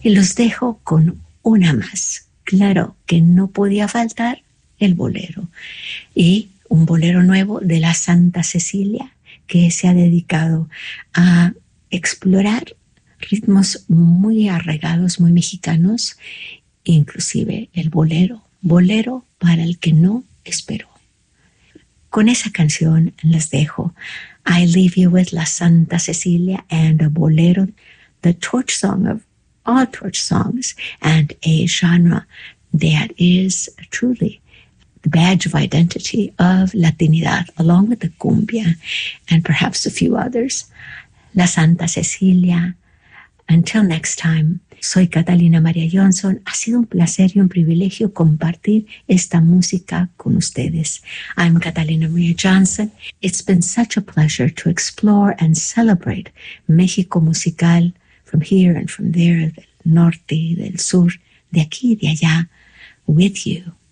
Y los dejo con una más. Claro que no podía faltar el bolero. Y un bolero nuevo de la Santa Cecilia que se ha dedicado a explorar ritmos muy arraigados, muy mexicanos, inclusive el bolero, bolero para el que no esperó. Con esa canción les dejo. I leave you with La Santa Cecilia and a bolero, the torch song of all torch songs, and a genre that is truly the badge of identity of Latinidad, along with the cumbia and perhaps a few others. La Santa Cecilia. Until next time, soy Catalina María Johnson. Ha sido un placer y un privilegio compartir esta música con ustedes. I'm Catalina María Johnson. It's been such a pleasure to explore and celebrate México musical from here and from there, del norte, del sur, de aquí y de allá, with you.